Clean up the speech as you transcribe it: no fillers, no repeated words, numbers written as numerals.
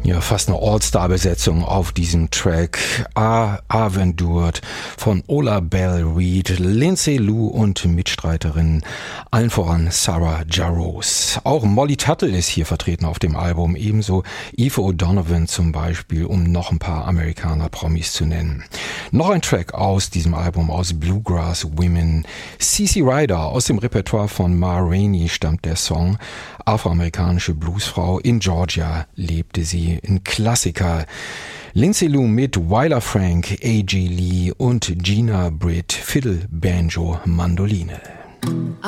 Ja, fast eine All-Star-Besetzung auf diesem Track. Aventured von Ola Belle Reed, Lindsay Lou und Mitstreiterin, allen voran Sarah Jarosz. Auch Molly Tuttle ist hier vertreten auf dem Album, ebenso Aoife O'Donovan zum Beispiel, um noch ein paar Amerikaner-Promis zu nennen. Noch ein Track aus diesem Album, aus Bluegrass Women. CeCe Ryder, aus dem Repertoire von Ma Rainey stammt der Song. Afroamerikanische Bluesfrau, in Georgia lebte sie, ein Klassiker. Lindsay Lou mit Wyler Frank, A.J. Lee und Gina Britt, Fiddle, Banjo, Mandoline.